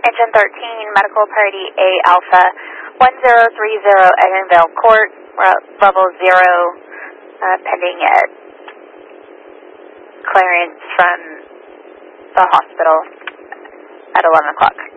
Engine 13, Medical Priority A Alpha, 1030 Edenvale Court, level 0, pending at clearance from the hospital at 11 o'clock.